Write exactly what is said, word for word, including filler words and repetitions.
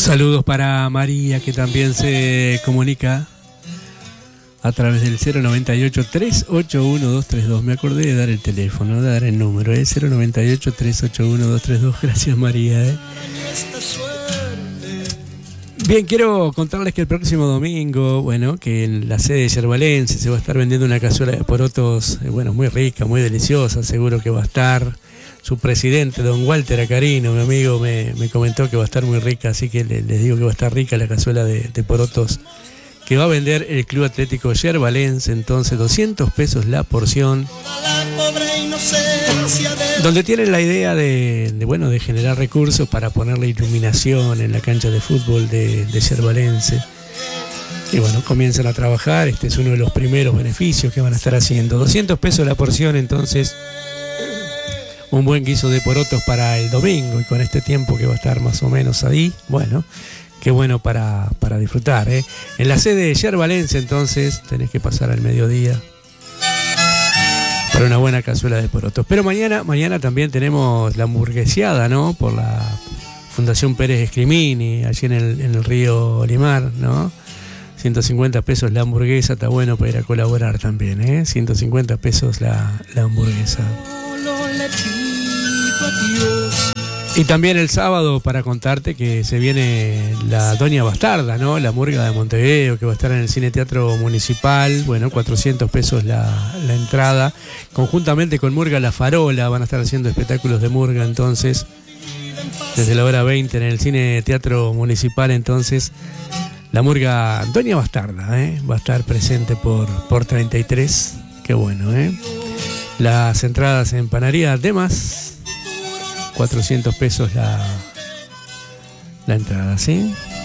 Saludos para María, que también se comunica a través del cero noventa y ocho, tres ocho uno, dos tres dos. Me acordé de dar el teléfono, de dar el número, ¿eh? cero noventa y ocho, tres ocho uno, dos tres dos. Gracias, María, ¿eh? Bien, quiero contarles que el próximo domingo, bueno, que en la sede de Yerbalense se va a estar vendiendo una cazuela de porotos, eh, bueno, muy rica, muy deliciosa, seguro que va a estar. Su presidente, don Walter Acarino, mi amigo, me, me comentó que va a estar muy rica, así que le, les digo que va a estar rica la cazuela de, de porotos que va a vender el Club Atlético Yerbalense. Entonces, doscientos pesos la porción, donde tienen la idea de, de, bueno, de generar recursos para ponerle iluminación en la cancha de fútbol de, de Yerbalense. Y bueno, comienzan a trabajar. Este es uno de los primeros beneficios que van a estar haciendo. doscientos pesos la porción, entonces un buen guiso de porotos para el domingo, y con este tiempo que va a estar más o menos ahí, bueno, qué bueno para, para disfrutar, ¿eh? En la sede de Yerbalense, entonces, tenés que pasar al mediodía para una buena cazuela de porotos. Pero mañana, mañana también tenemos la hamburgueseada, ¿no? Por la Fundación Pérez Escrimini, allí en el, en el río Olimar, ¿no? ciento cincuenta pesos la hamburguesa, está bueno para ir a colaborar también, ¿eh? ciento cincuenta pesos la, la hamburguesa. Y también el sábado, para contarte que se viene la Doña Bastarda, ¿no? La murga de Montevideo, que va a estar en el Cine Teatro Municipal. Bueno, cuatrocientos pesos la, la entrada. Conjuntamente con Murga La Farola van a estar haciendo espectáculos de murga, entonces, desde la hora veinte en el Cine Teatro Municipal. Entonces, la murga Doña Bastarda, ¿eh? Va a estar presente por, por treinta y tres. Qué bueno, ¿eh? Las entradas en Panadería Demas, cuatrocientos pesos la, la entrada, ¿sí?